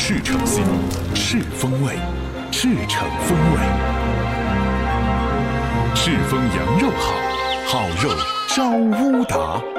赤诚心，赤风味，赤诚风味。赤峰羊肉好，好肉招乌达。